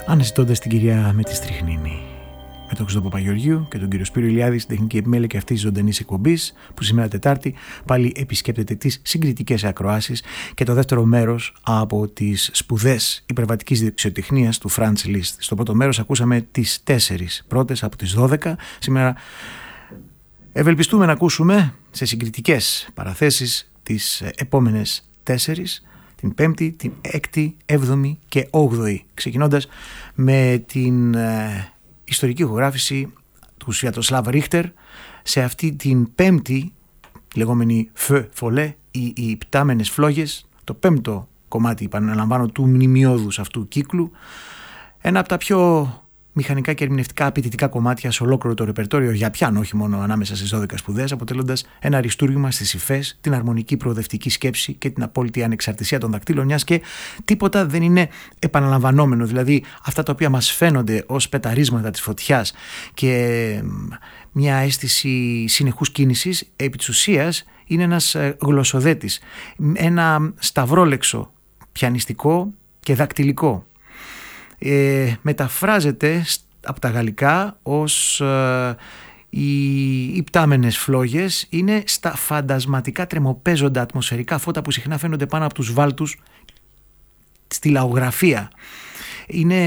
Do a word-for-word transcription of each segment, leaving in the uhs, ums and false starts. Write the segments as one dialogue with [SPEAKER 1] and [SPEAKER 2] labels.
[SPEAKER 1] αναζητώντας την κυρία με τη στριχνίνη. Με τον Χριστό Παπαγεωργίου και τον κύριο Σπύρο Ηλιάδη στην τεχνική επιμέλεια και αυτή τη ζωντανή εκπομπή, που σήμερα Τετάρτη πάλι επισκέπτεται τις συγκριτικές ακροάσεις και το δεύτερο μέρος από τις σπουδές υπερβατικής δεξιοτεχνίας του Franz Liszt. Στο πρώτο μέρος ακούσαμε τις τέσσερις πρώτες από τις δώδεκα. Σήμερα ευελπιστούμε να ακούσουμε σε συγκριτικές παραθέσεις τις επόμενες τέσσερις, την πέμπτη, την έκτη, έβδομη και όγδοη, ξεκινώντας με την ε, ιστορική ηχογράφηση του Σβιατοσλάβ Ρίχτερ σε αυτή την πέμπτη, λεγόμενη Feu Follet, οι, οι πτάμενες φλόγες, το πέμπτο κομμάτι, επαναλαμβάνω, του μνημειώδους αυτού κύκλου, ένα από τα πιο μηχανικά και ερμηνευτικά απαιτητικά κομμάτια σε ολόκληρο το ρεπερτόριο για πιάνο, όχι μόνο ανάμεσα στις δώδεκα σπουδές, αποτελώντας ένα αριστούργημα στις υφές, την αρμονική προοδευτική σκέψη και την απόλυτη ανεξαρτησία των δακτύλων, μιας και τίποτα δεν είναι επαναλαμβανόμενο. Δηλαδή, αυτά τα οποία μας φαίνονται ως πεταρίσματα της φωτιάς και μια αίσθηση συνεχούς κίνησης, επί της ουσίας είναι ένας γλωσσοδέτης, ένα σταυρόλεξο πιανιστικό και δακτυλικό. Ε, μεταφράζεται από τα γαλλικά ως ε, οι, οι πτάμενες φλόγες είναι στα φαντασματικά τρεμοπαίζοντα ατμοσφαιρικά φώτα που συχνά φαίνονται πάνω από τους βάλτους στη λαογραφία. Είναι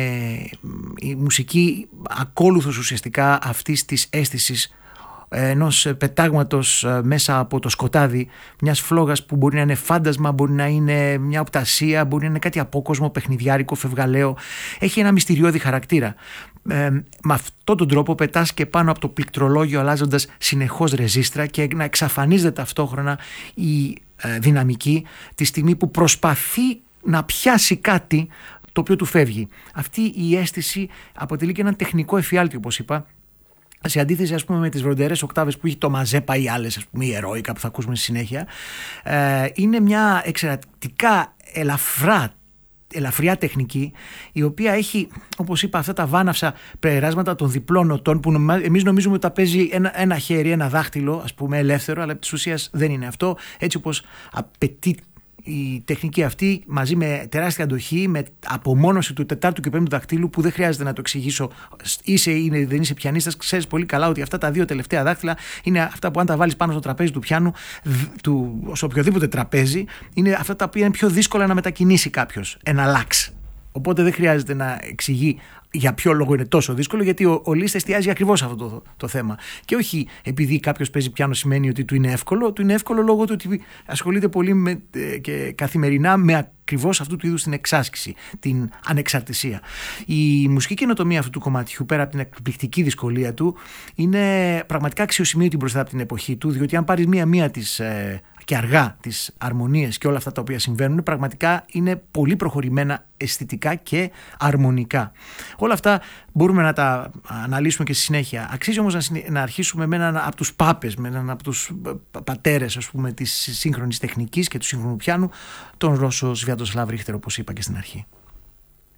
[SPEAKER 1] η μουσική ακόλουθος ουσιαστικά αυτής της αίσθησης ενός πετάγματος μέσα από το σκοτάδι μιας φλόγας που μπορεί να είναι φάντασμα, μπορεί να είναι μια οπτασία, μπορεί να είναι κάτι απόκοσμο, παιχνιδιάρικο, φευγαλαίο. Έχει ένα μυστηριώδη χαρακτήρα. Ε, με αυτόν τον τρόπο πετάς και πάνω από το πληκτρολόγιο, αλλάζοντας συνεχώς ρεζίστρα, και να εξαφανίζεται ταυτόχρονα η ε, δυναμική τη στιγμή που προσπαθεί να πιάσει κάτι το οποίο του φεύγει. Αυτή η αίσθηση αποτελεί και έναν τεχνικό εφιάλτη, όπως είπα, σε αντίθεση, ας πούμε, με τις βροντερές οκτάβες που έχει το Μαζέπα ή άλλες, ας πούμε, η Ερόικα που θα ακούσουμε στη συνέχεια. Ε, είναι μια εξαιρετικά ελαφρά, ελαφριά τεχνική, η οποία έχει, όπως είπα, αυτά τα βάναυσα περάσματα των διπλών νοτών που εμείς νομίζουμε ότι τα παίζει ένα, ένα χέρι, ένα δάχτυλο, ας πούμε, ελεύθερο, αλλά επί της ουσίας δεν είναι αυτό. Έτσι όπως απαιτεί η τεχνική αυτή, μαζί με τεράστια αντοχή, με απομόνωση του τετάρτου και πέμπτου δακτύλου, που δεν χρειάζεται να το εξηγήσω. Είσαι ή δεν είσαι πιανίστας, ξέρεις πολύ καλά ότι αυτά τα δύο τελευταία δάχτυλα είναι αυτά που, αν τα βάλεις πάνω στο τραπέζι του πιάνου, του, σε οποιοδήποτε τραπέζι, είναι αυτά τα οποία είναι πιο δύσκολα να μετακινήσει κάποιος. Ένα λάξ. Οπότε δεν χρειάζεται να εξηγεί για ποιο λόγο είναι τόσο δύσκολο, γιατί ο, ο Liszt εστιάζει ακριβώς αυτό το, το θέμα. Και όχι επειδή κάποιος παίζει πιάνο σημαίνει ότι του είναι εύκολο, του είναι εύκολο λόγω του ότι ασχολείται πολύ με, και καθημερινά με ακριβώς αυτού του είδους την εξάσκηση, την ανεξαρτησία. Η μουσική καινοτομία αυτού του κομματιού, πέρα από την εκπληκτική δυσκολία του, είναι πραγματικά αξιοσημείωτη μπροστά από την εποχή του, διότι αν πάρεις μία-μία τις ε, και αργά τις αρμονίες και όλα αυτά τα οποία συμβαίνουν, πραγματικά είναι πολύ προχωρημένα αισθητικά και αρμονικά. Όλα αυτά μπορούμε να τα αναλύσουμε και στη συνέχεια. Αξίζει όμως να, να αρχίσουμε με έναν από τους πάπες, με έναν από τους πατέρες, ας πούμε, της σύγχρονης τεχνικής και του σύγχρονου πιάνου, τον Ρώσο Σβιατοσλάβ Ρίχτερ, όπως είπα και στην αρχή.